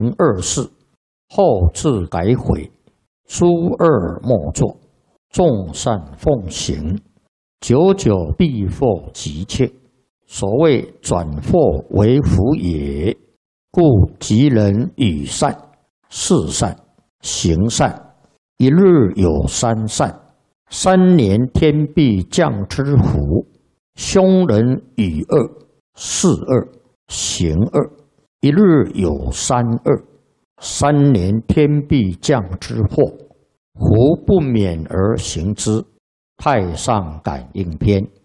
二世，后自改悔，诸恶莫作，众善奉行，久久必获吉切。所谓转祸为福也，故吉人与善、事善、行善，一日有三善，3年天必降之福。凶人与恶、事恶、行恶，一日有三恶，3年天必降之祸。胡不免而行之。太上感应篇。